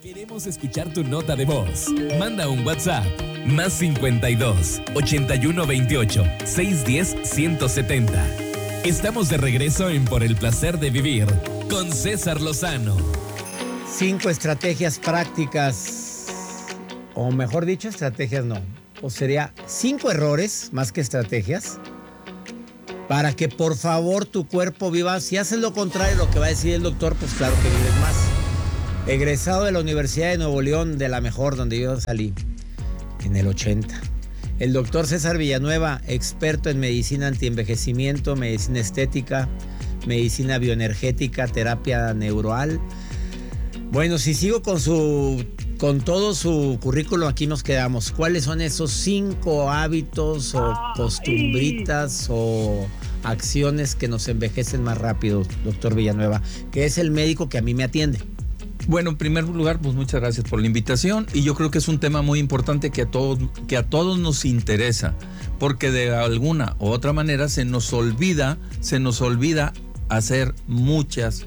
Queremos escuchar tu nota de voz. Manda un WhatsApp. Más 52 81 28 610 170. Estamos de regreso en Por el Placer de Vivir con César Lozano. 5 estrategias prácticas, o mejor dicho, estrategias no. O sería 5 errores más que estrategias para que por favor tu cuerpo viva. Si haces lo contrario de lo que va a decir el doctor, pues claro que vives más. Egresado de la Universidad de Nuevo León, de la mejor, donde yo salí, en el 80. El doctor César Villanueva, experto en medicina antienvejecimiento, medicina estética, medicina bioenergética, terapia neural. Bueno, si sigo con todo su currículo, aquí nos quedamos. ¿Cuáles son esos 5 hábitos o costumbritas o acciones que nos envejecen más rápido, doctor Villanueva? Que es el médico que a mí me atiende. Bueno, en primer lugar, pues muchas gracias por la invitación, y yo creo que es un tema muy importante que a todos nos interesa, porque de alguna u otra manera se nos olvida hacer muchas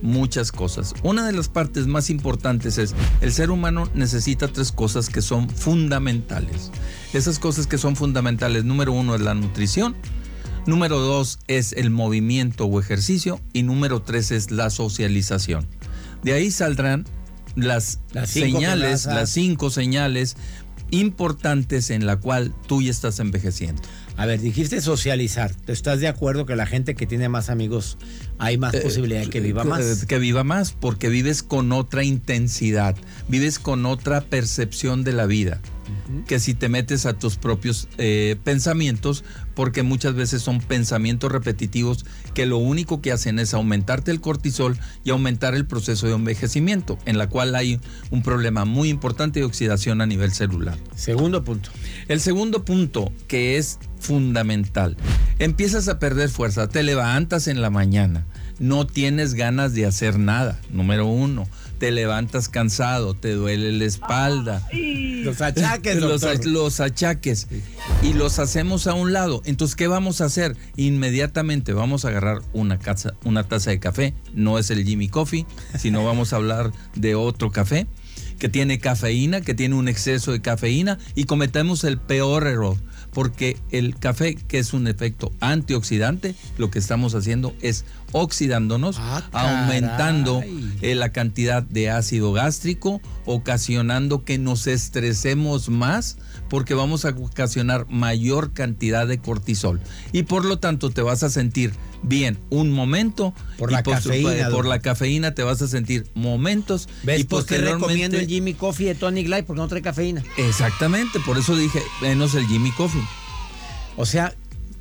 cosas. Una de las partes más importantes es: el ser humano necesita 3 cosas que son fundamentales. Esas cosas que son fundamentales: número 1 es la nutrición, número 2 es el movimiento o ejercicio, y número 3 es la socialización. De ahí saldrán las señales, las 5 señales importantes en la cual tú ya estás envejeciendo. A ver, dijiste socializar. ¿Estás de acuerdo que la gente que tiene más amigos hay más posibilidad de que viva más? Que viva más, porque vives con otra intensidad, vives con otra percepción de la vida. Que si te metes a tus propios pensamientos, porque muchas veces son pensamientos repetitivos que lo único que hacen es aumentarte el cortisol y aumentar el proceso de envejecimiento, en la cual hay un problema muy importante de oxidación a nivel celular. Segundo punto. El segundo punto, que es fundamental: empiezas a perder fuerza, te levantas en la mañana, no tienes ganas de hacer nada, número 1. Te levantas cansado, te duele la espalda. Los achaques, doctor. Los achaques. Y los hacemos a un lado. Entonces, ¿qué vamos a hacer? Inmediatamente vamos a agarrar una taza de café. No es el Jimmy Coffee, sino vamos a hablar de otro café que tiene cafeína, que tiene un exceso de cafeína, y cometemos el peor error. Porque el café, que es un efecto antioxidante, lo que estamos haciendo es oxidándonos, aumentando la cantidad de ácido gástrico, ocasionando que nos estresemos más, porque vamos a ocasionar mayor cantidad de cortisol. Y por lo tanto te vas a sentir bien un momento. Por la cafeína. Por la cafeína te vas a sentir momentos. ¿Ves y por qué recomiendo el Jimmy Coffee de Tonic Light? Porque no trae cafeína. Exactamente, por eso dije menos el Jimmy Coffee. O sea,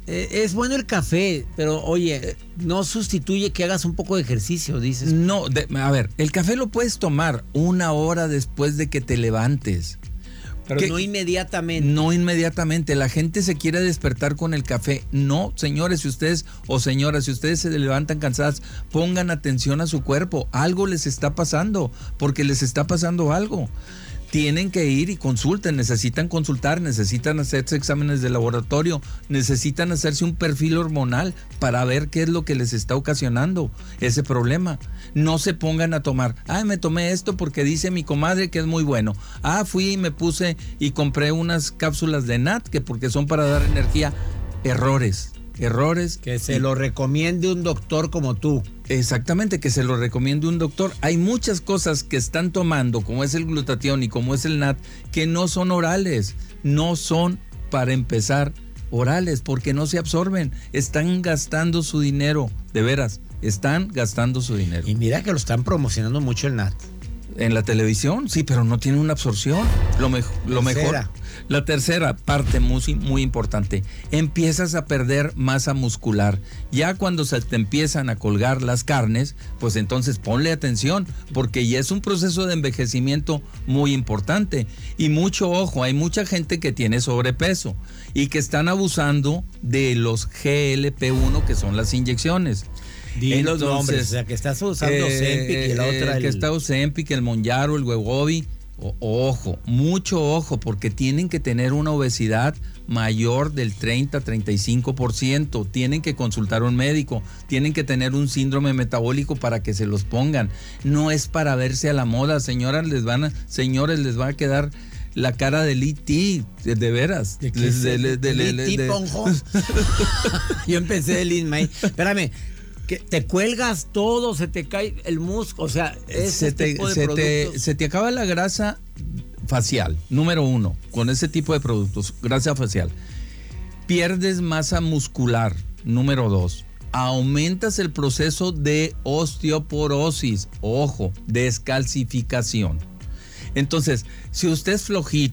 es bueno el café, pero oye, no sustituye que hagas un poco de ejercicio, dices. No, a ver, el café lo puedes tomar 1 hora después de que te levantes. Pero no inmediatamente. No inmediatamente. La gente se quiere despertar con el café. No, señores, si ustedes o señoras, si ustedes se levantan cansadas, pongan atención a su cuerpo. Algo les está pasando, porque les está pasando algo. Tienen que ir y consulten, necesitan consultar, necesitan hacerse exámenes de laboratorio, necesitan hacerse un perfil hormonal para ver qué es lo que les está ocasionando ese problema. No se pongan a tomar, me tomé esto porque dice mi comadre que es muy bueno. Fui y me puse y compré unas cápsulas de NAT que porque son para dar energía. Errores. Que se lo recomiende un doctor como tú. Exactamente, que se lo recomiende un doctor. Hay muchas cosas que están tomando, como es el glutatión y como es el NAT, que no son orales. No son, para empezar, orales, porque no se absorben. Están gastando su dinero, de veras, están gastando su dinero. Y mira que lo están promocionando mucho el NAT. En la televisión, sí, pero no tiene una absorción. Lo mejor. La tercera parte muy importante: empiezas a perder masa muscular. Ya cuando se te empiezan a colgar las carnes, pues entonces ponle atención, porque ya es un proceso de envejecimiento muy importante. Y mucho ojo, hay mucha gente que tiene sobrepeso y que están abusando de los GLP-1, que son las inyecciones. Di los nombres, o sea, que estás usando Ozempic y la otra. Que está Ozempic, el Mounjaro, el Wegovy. Ojo, mucho ojo, porque tienen que tener una obesidad mayor del 30-35%, tienen que consultar a un médico, tienen que tener un síndrome metabólico para que se los pongan. No es para verse a la moda, señores, les va a quedar la cara de E.T., de veras. ¿De E.T., Ponjo? Yo empecé de Lin May. Espérame, que te cuelgas todo, se te cae el músculo, o sea, ese tipo de productos. Se te acaba la grasa facial, número 1, con ese tipo de productos, grasa facial. Pierdes masa muscular, número 2. Aumentas el proceso de osteoporosis, ojo, descalcificación. Entonces, si usted es flojito,